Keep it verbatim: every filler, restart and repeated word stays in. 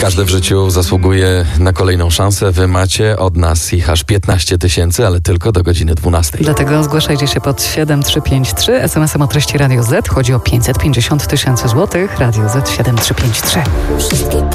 Każdy w życiu zasługuje na kolejną szansę. Wy macie od nas ich aż piętnaście tysięcy, ale tylko do godziny dwunastej. Dlatego zgłaszajcie się pod siedem trzy pięć trzy, es em esem o treści Radio Z. Chodzi o pięćset pięćdziesiąt tysięcy złotych. Radio Z siedem trzy pięć trzy.